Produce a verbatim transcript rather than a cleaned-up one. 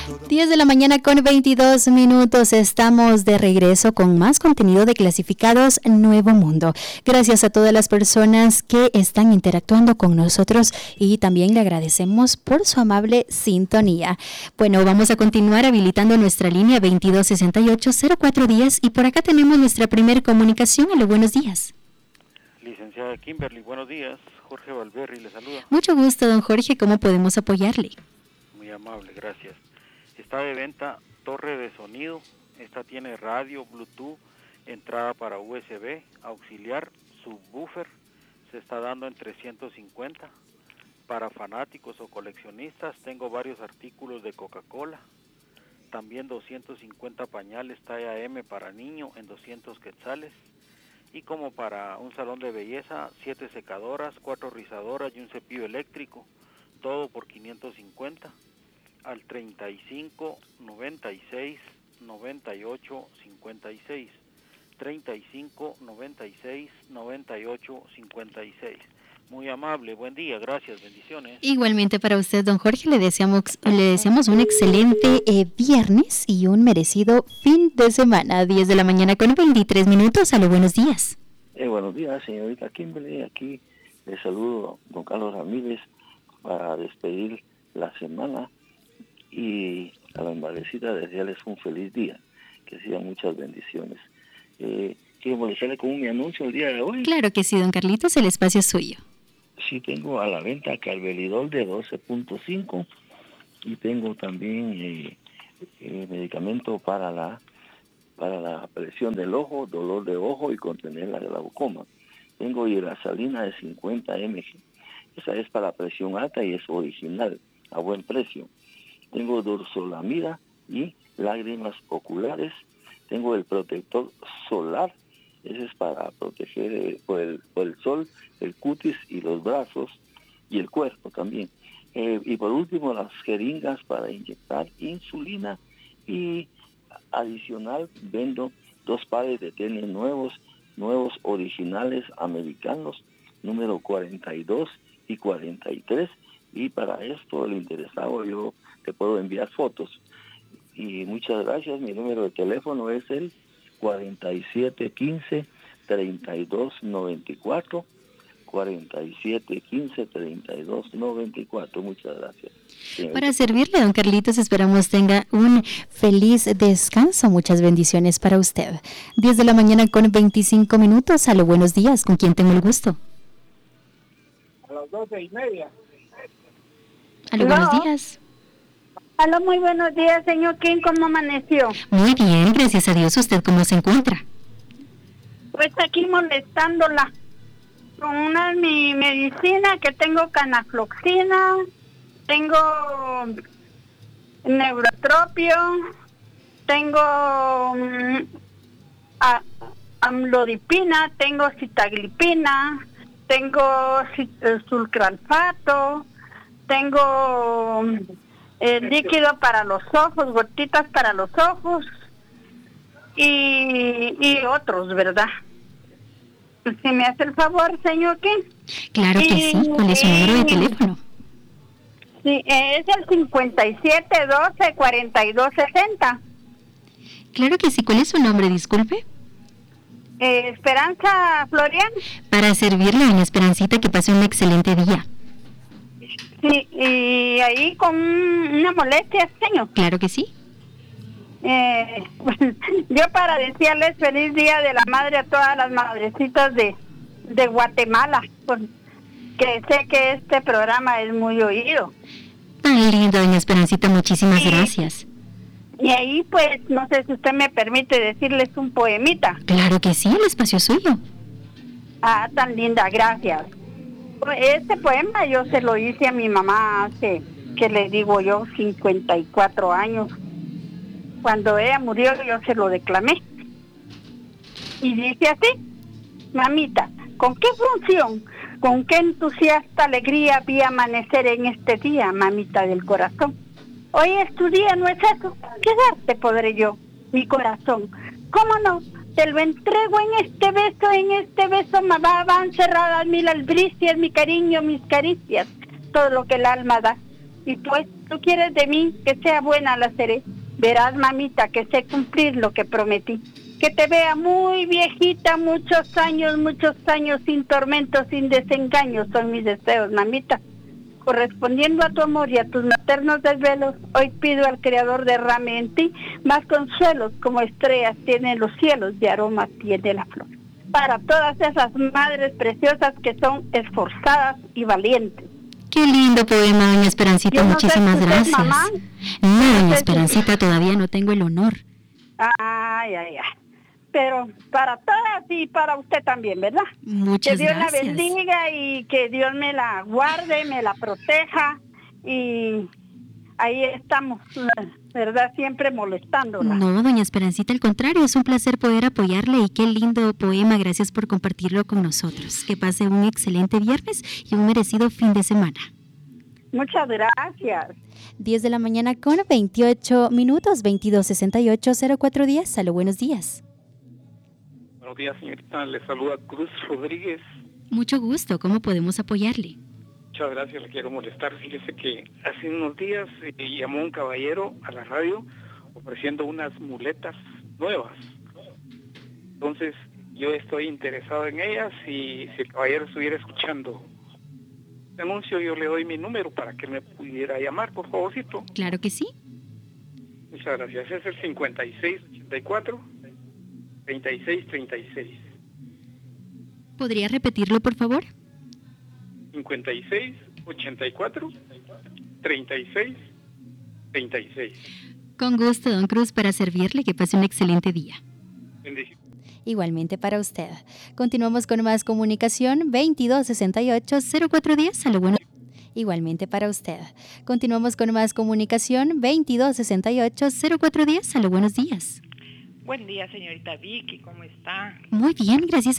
diez de la mañana con veintidós minutos. Estamos de regreso con más contenido de Clasificados Nuevo Mundo. Gracias a todas las personas que están interactuando con nosotros y también le agradecemos por su amable sintonía. Bueno, vamos a continuar habilitando nuestra línea veintidós sesenta y ocho cero cuatro diez y por acá tenemos nuestra primer comunicación. Aló, buenos días. Licenciada Kimberly, buenos días. Jorge Valverri le saluda. Mucho gusto, don Jorge. ¿Cómo podemos apoyarle? Muy amable, gracias. Está de venta torre de sonido. Esta tiene radio, Bluetooth, entrada para U S B, auxiliar, subwoofer. Se está dando en trescientos cincuenta. Para fanáticos o coleccionistas, tengo varios artículos de Coca-Cola. También doscientos cincuenta pañales talla M para niño en doscientos quetzales. Y como para un salón de belleza, siete secadoras, cuatro rizadoras y un cepillo eléctrico. Todo por quinientos cincuenta. Al treinta y cinco, noventa y seis, noventa y ocho, cincuenta y seis. treinta y cinco, noventa y seis, noventa y ocho, cincuenta y seis. Muy amable, buen día, gracias, bendiciones. Igualmente para usted, don Jorge, le deseamos, le deseamos un excelente eh, viernes y un merecido fin de semana. diez de la mañana con veintitrés minutos. A los buenos días. Eh, buenos días, señorita Kimberly. Aquí le saludo a don Carlos Ramírez para despedir la semana y a la embajadecita desearles un feliz día, que sean muchas bendiciones. Eh, ¿Quiero molestarle con un anuncio el día de hoy? Claro que sí, don Carlitos, el espacio es suyo. Sí, tengo a la venta Carvedilol de doce punto cinco y tengo también eh, eh, medicamento para la para la presión del ojo, dolor de ojo y contener la glaucoma. Tengo hidrazalina de cincuenta miligramos. Esa es para presión alta y es original, a buen precio. Tengo dorzolamida y lágrimas oculares. Tengo el protector solar. Ese es para proteger eh, por, el, por el sol, el cutis y los brazos y el cuerpo también. Eh, y por último, las jeringas para inyectar insulina y adicional vendo dos pares de tenis nuevos, nuevos originales americanos, número cuarenta y dos y cuarenta y tres. Y para esto, el interesado, yo te puedo enviar fotos. Y muchas gracias. Mi número de teléfono es el cuarenta y siete quince, treinta y dos noventa y cuatro, cuarenta y siete quince, treinta y dos noventa y cuatro. Muchas gracias. Para servirle, don Carlitos, esperamos tenga un feliz descanso. Muchas bendiciones para usted. diez de la mañana con veinticinco minutos. A los buenos días. ¿Con quién tengo el gusto? A las doce y media. A los buenos días. Aló, muy buenos días, señor King, ¿cómo amaneció? Muy bien, gracias a Dios. ¿Usted cómo se encuentra? Pues aquí molestándola con una mi medicina que tengo canafloxina, tengo neurotropio, tengo um, a, amlodipina, tengo sitaglipina, tengo sulcralfato, tengo um, el líquido para los ojos, gotitas para los ojos y, y otros, ¿verdad? Si me hace el favor, señor King. Claro que y, sí. ¿Cuál es su número de teléfono? Sí, es el cincuenta y siete doce cuarenta y dos sesenta. Claro que sí. ¿Cuál es su nombre? Disculpe. Eh, Esperanza Florian. Para servirle, doña Esperancita, que pase un excelente día. Sí, y ahí con una molestia, señor. Claro que sí. Eh, yo para desearles feliz día de la madre a todas las madrecitas de, de Guatemala, porque sé que este programa es muy oído. Tan lindo, doña Esperancita, muchísimas y, gracias. Y ahí pues, no sé si usted me permite decirles un poemita. Claro que sí, el espacio es suyo. Ah, tan linda, gracias. Este poema yo se lo hice a mi mamá hace, que le digo yo, cincuenta y cuatro años. Cuando ella murió yo se lo declamé. Y dice así: mamita, ¿con qué función, con qué entusiasta alegría vi amanecer en este día, mamita del corazón? Hoy es tu día, ¿no es eso? ¿Qué darte podré yo, mi corazón? ¿Cómo no? Te lo entrego en este beso, en este beso mamá, van cerradas mil albricias, mi cariño, mis caricias, todo lo que el alma da. Y pues tú quieres de mí que sea buena la seré. Verás, mamita, que sé cumplir lo que prometí. Que te vea muy viejita, muchos años, muchos años, sin tormentos, sin desengaños, son mis deseos, mamita. Correspondiendo a tu amor y a tus maternos desvelos, hoy pido al Creador derrame en ti más consuelos, como estrellas tienen los cielos, de aroma tiene la flor. Para todas esas madres preciosas que son esforzadas y valientes. Qué lindo poema, doña Esperancita, Yo no muchísimas sé si usted es gracias. mamá. No, Yo no doña sé si- Esperancita, todavía no tengo el honor. Ay, ay, ay. Pero para todas y para usted también, ¿verdad? Muchas que Dios gracias. la bendiga y que Dios me la guarde, me la proteja y ahí estamos, ¿verdad? Siempre molestándola. No, doña Esperancita, al contrario, es un placer poder apoyarle y qué lindo poema, gracias por compartirlo con nosotros. Que pase un excelente viernes y un merecido fin de semana. Muchas gracias. diez de la mañana con veintiocho minutos, veintidós sesenta y ocho cero cuatro diez. Aló, buenos días. Buenos días, señorita. Le saluda Cruz Rodríguez. Mucho gusto, ¿cómo podemos apoyarle? Muchas gracias, le quiero molestar. Fíjese que hace unos días eh, llamó un caballero a la radio ofreciendo unas muletas nuevas. Entonces, yo estoy interesado en ellas y si el caballero estuviera escuchando el anuncio, yo le doy mi número para que me pudiera llamar, por favorcito. Claro que sí. Muchas gracias. Es el cincuenta y seis ochenta y cuatro treinta y seis treinta y seis. ¿Podría repetirlo, por favor? cincuenta y seis ochenta y cuatro treinta y seis treinta y seis. Con gusto, don Cruz, para servirle. Que pase un excelente día. Bendiciones. Igualmente para usted. Continuamos con más comunicación. veintidós sesenta y ocho cero cuatro diez. A lo bueno. Igualmente para usted. Continuamos con más comunicación. veintidós sesenta y ocho cero cuatro diez. A lo buenos días. Buen día, señorita Vicky, ¿cómo está? Muy bien, gracias